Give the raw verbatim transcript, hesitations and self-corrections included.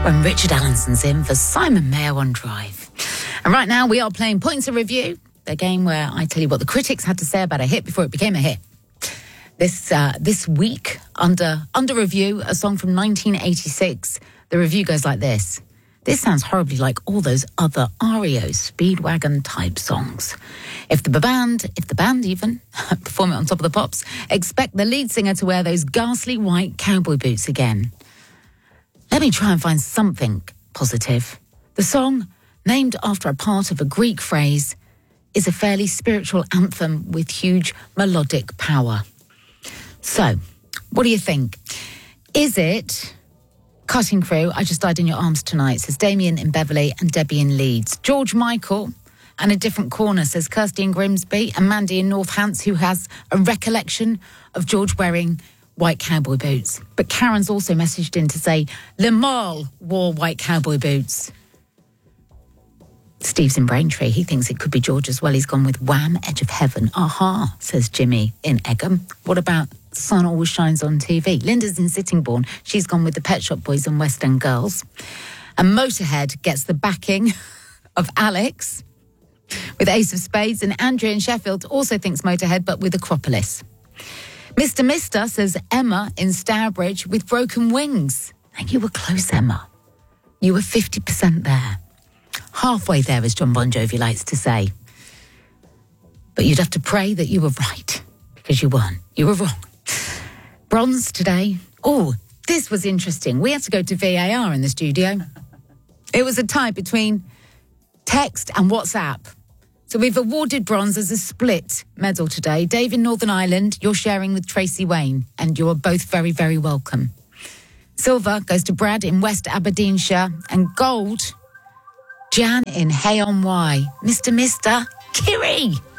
when Richard Allinson's in for Simon Mayo on Drive. And right now we are playing Points of Review, the game where I tell you what the critics had to say about a hit before it became a hit. This uh, this week, under under review, a song from nineteen eighty-six. The review goes like this. This sounds horribly like all those other R E O Speedwagon-type songs. If the band, if the band even, perform it on Top of the Pops, expect the lead singer to wear those ghastly white cowboy boots again. Let me try and find something positive. The song, named after a part of a Greek phrase, is a fairly spiritual anthem with huge melodic power. So, what do you think? Is it Cutting Crew, I Just Died in Your Arms Tonight, says Damien in Beverley and Debbie in Leeds. George Michael and A Different Corner, says Kirsty in Grimsby, and Mandy in North Hants, who has a recollection of George wearing white cowboy boots. But Karen's also messaged in to say Limahl wore white cowboy boots. Steve's in Braintree. He thinks it could be George as well. He's gone with Wham! Edge of Heaven. Aha, says Jimmy in Egham. What about Sun Always Shines on T V? Linda's in Sittingbourne. She's gone with the Pet Shop Boys and West End Girls. And Motorhead gets the backing of Alex with Ace of Spades. And Andrea in Sheffield also thinks Motorhead, but with Acropolis. Mister Mister says Emma in Stourbridge with Broken Wings. And you were close, Emma. You were fifty percent there. Halfway there, as John Bon Jovi likes to say. But you'd have to pray that you were right, because you weren't. You were wrong. Bronze today. Oh, this was interesting. We had to go to V A R in the studio. It was a tie between text and WhatsApp. So we've awarded bronze as a split medal today. Dave in Northern Ireland, you're sharing with Tracy Wayne, and you're both very, very welcome. Silver goes to Brad in West Aberdeenshire, and gold, Jan in Hay on Wye. Mister Mister Kiri.